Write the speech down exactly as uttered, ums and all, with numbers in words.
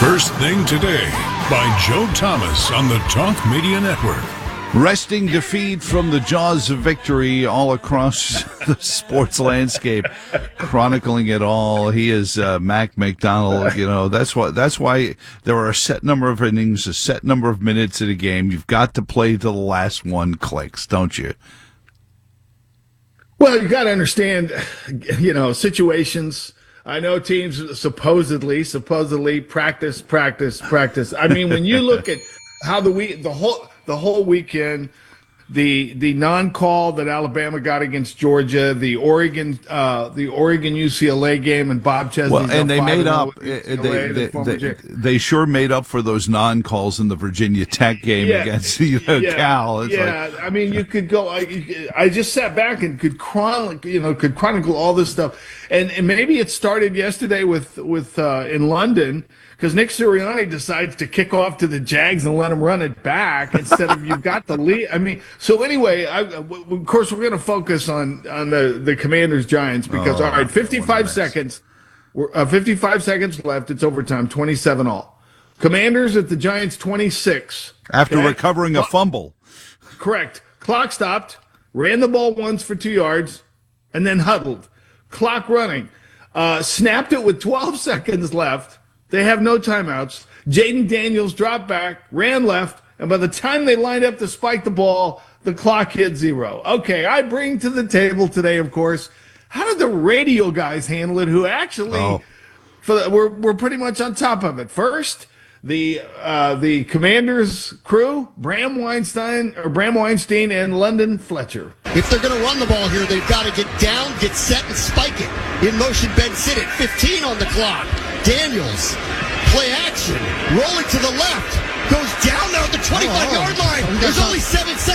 First Thing Today by Joe Thomas on the Talk Media Network. Wresting defeat from the jaws of victory all across the sports landscape, chronicling it all. He is uh, Mac McDonald. You know, that's why that's why there are a set number of innings, a set number of minutes in a game. You've got to play till the last one clicks, don't you? Well, you got to understand, you know, situations. I know teams supposedly, supposedly practice, practice, practice. I mean, when you look at how the week, the whole, the whole weekend, the the non-call that Alabama got against Georgia, the Oregon, uh, the Oregon U C L A game, and Bob Chesney's well, and they made up. They, They, they, they, they sure made up for those non-calls in the Virginia Tech game yeah, against you know, yeah, Cal. It's yeah, like, I mean, you could go. I, I just sat back and could chronicle, you know, could chronicle all this stuff, and, and maybe it started yesterday with with uh, in London. Because Nick Sirianni decides to kick off to the Jags and let them run it back instead of you've got the lead. I mean, so anyway, I, of course, we're going to focus on on the, the Commanders Giants because, oh, all right, fifty-five seconds, uh, fifty-five seconds left. It's overtime, twenty-seven all. Commanders at the Giants twenty-six. After okay? recovering a fumble. Correct. Clock stopped, ran the ball once for two yards, and then huddled. Clock running. Uh, snapped it with twelve seconds left. They have no timeouts. Jaden Daniels dropped back, ran left, and by the time they lined up to spike the ball, the clock hit zero. Okay, I bring to the table today, of course, how did the radio guys handle it who actually Oh. for the, we're, we're pretty much on top of it. First, the uh, the Commanders crew, Bram Weinstein or Bram Weinstein and London Fletcher. If they're going to run the ball here, they've got to get down, get set, and spike it. In motion, Ben sit it. fifteen on the clock. Daniels, play action, rolling to the left, goes down there at the twenty-five-yard line. There's only seven seconds.